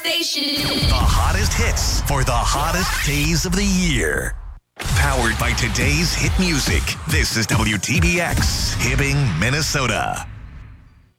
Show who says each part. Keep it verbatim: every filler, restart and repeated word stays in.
Speaker 1: station.
Speaker 2: The hottest hits for the hottest days of the year. Powered by today's hit music. This is W T B X, Hibbing, Minnesota.